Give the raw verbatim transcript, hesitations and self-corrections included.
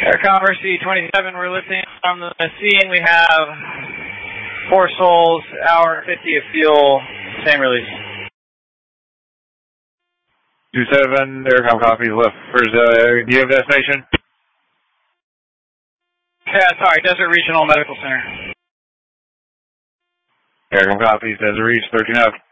Aircom C twenty-seven, we're listening from the scene. We have four souls, hour fifty of fuel, same release. two seven, Aircom copy, left. Where's, uh, do you have destination? Yeah, sorry, Desert Regional Medical Center. Aircom copies, Desert Reach, thirteen out.